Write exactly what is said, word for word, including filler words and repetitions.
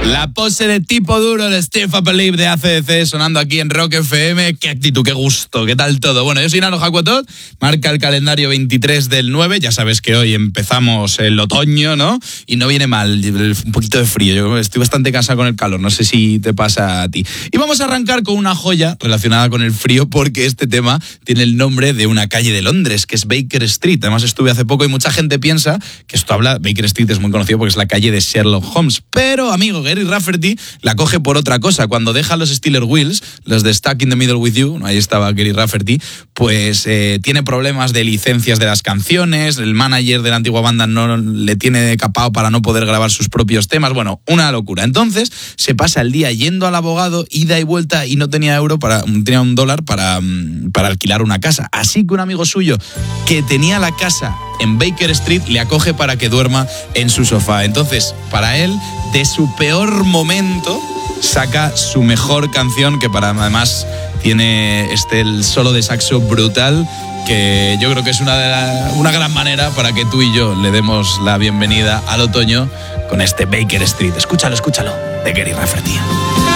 La pose de tipo duro de Steve I Believe de A C D C sonando aquí en Rock F M. Qué actitud, qué gusto, qué tal todo. Bueno, yo soy Nano Jacuatot, marca el calendario veintitrés del nueve. Ya sabes que hoy empezamos el otoño, ¿no? Y no viene mal, un poquito de frío. Yo estoy bastante cansado con el calor, no sé si te pasa a ti. Y vamos a arrancar con una joya relacionada con el frío, porque este tema tiene el nombre de una calle de Londres, que es Baker Street. Además estuve hace poco y mucha gente piensa que esto habla, Baker Street es muy conocido porque es la calle de Sherlock Holmes. Pero, amigo, Gary Rafferty la coge por otra cosa. Cuando deja los Steeler Wheels, los de Stuck in the Middle with You, ahí estaba Gary Rafferty, pues eh, tiene problemas de licencias de las canciones, el manager de la antigua banda no le tiene capado para no poder grabar sus propios temas, bueno, una locura. Entonces se pasa el día yendo al abogado, ida y vuelta, y no tenía euro para, tenía un dólar para, para alquilar una casa. Así que un amigo suyo que tenía la casa en Baker Street le acoge para que duerma en su sofá. Entonces, para él, de su peor momento, saca su mejor canción, que para además tiene este el solo de saxo brutal, que yo creo que es una, de la, una gran manera para que tú y yo le demos la bienvenida al otoño con este Baker Street. Escúchalo, escúchalo, de Gary Rafferty.